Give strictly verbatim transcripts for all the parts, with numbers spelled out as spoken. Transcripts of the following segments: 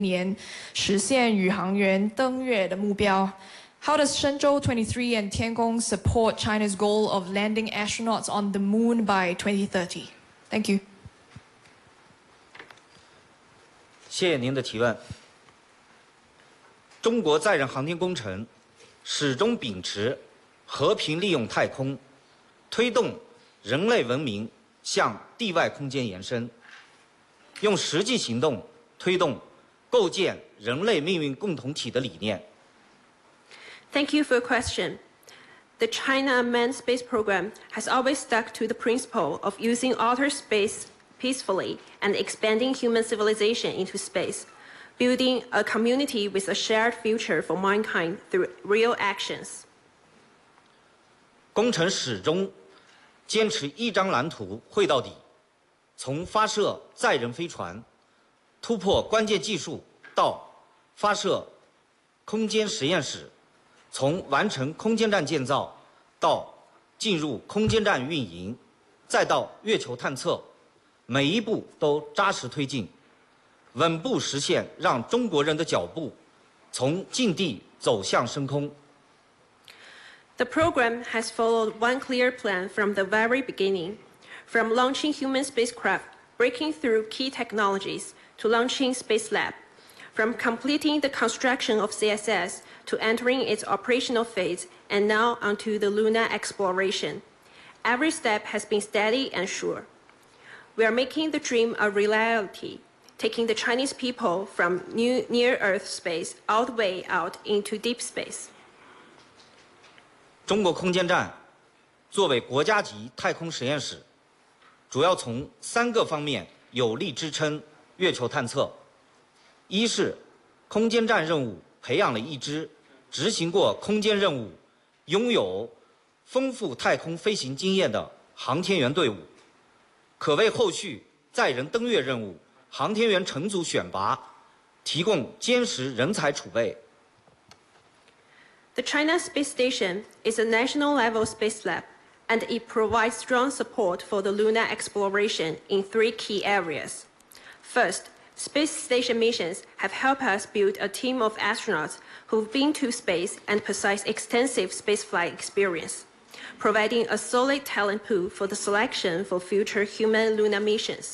年实现宇航员登月的目标。How does Shenzhou twenty-three and Tiangong support China's goal of landing astronauts on the moon by twenty thirty? Thank you. 谢谢您的提问。中国载人航天工程始终秉持和平利用太空，推动人类文明向地外空间延伸，用实际行动推动构建人类命运共同体的理念。 Thank you for your question. The China Manned Space Program has always stuck to the principle of using outer space peacefully and expanding human civilization into space, building a community with a shared future for mankind through real actions. 工程始终坚持一张蓝图绘到底，从发射载人飞船、突破关键技术到发射空间实验室，从完成空间站建造到进入空间站运营，再到月球探测，每一步都扎实推进，稳步实现让中国人的脚步从近地走向升空。 The program has followed one clear plan from the very beginning, from launching human spacecraft, breaking through key technologies, to launching Space Lab, from completing the construction of C S S to entering its operational phase, and now onto the lunar exploration. Every step has been steady and sure. We are making the dream a reality, taking the Chinese people from new, near-Earth space all the way out into deep space. 中国空间站作为国家级太空实验室，主要从三个方面有力支撑月球探测。一是空间站任务培养了一支执行过空间任务、拥有丰富太空飞行经验的航天员队伍，可为后续载人登月任务、航天员乘组选拔提供坚实人才储备。 The China Space Station is a national-level space lab, and it provides strong support for the lunar exploration in three key areas. First, space station missions have helped us build a team of astronauts who've been to space and possess extensive spaceflight experience, providing a solid talent pool for the selection for future human lunar missions.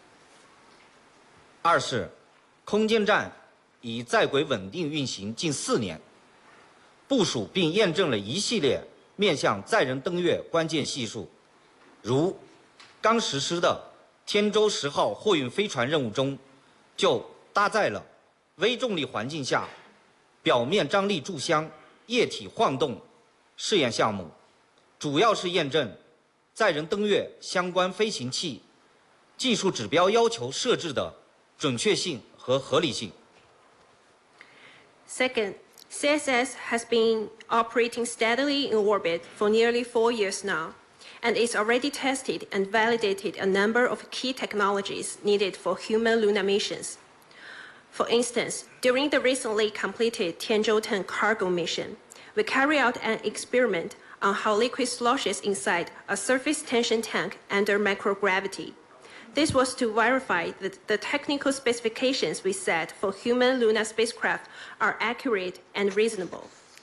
二是，空间站已在轨稳定运行近四年，部署并验证了一系列面向载人登月关键系数，如刚实施的天舟十号货运飞船任务中，就搭载了微重力环境下表面张力柱箱液体晃动试验项目，主要是验证载人登月相关飞行器技术指标要求设置的准确性和合理性。 Second, C S S has been operating steadily in orbit for nearly four years now, and it's already tested and validated a number of key technologies needed for human lunar missions. For instance, during the recently completed Tianzhou ten cargo mission, we carried out an experiment on how liquid sloshes inside a surface tension tank under microgravity. This was to verify that the technical specifications we set for human lunar spacecraft are accurate and reasonable.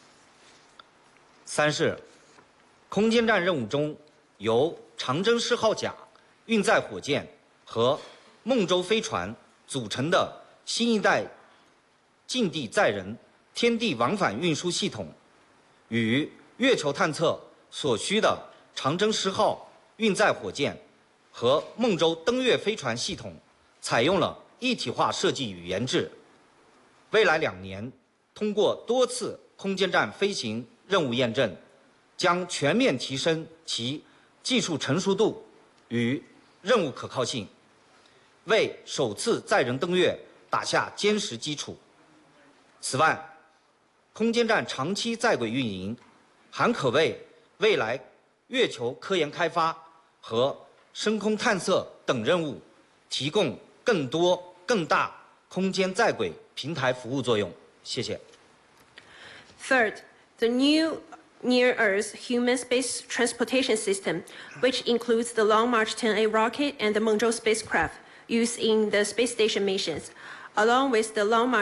三是，空间站任务中由长征四号甲运载火箭和梦舟飞船组成的新一代近地载人天地往返运输系统，与月球探测所需的长征十号运载火箭和梦舟登月飞船系统采用了一体化设计与研制。未来两年，通过多次空间站飞行任务验证，将全面提升其技术成熟度与任务可靠性，为首次载人登月打下坚实基础。此外，空间站长期在轨运营，还可为未来月球科研开发和深空探测等任务提供更多、更大空间在轨平台服务作用。谢谢。 Third, the new near-Earth human space transportation system, which includes the Long March ten A rocket and the Mengzhou spacecraft used in the space station missions, along with the Long March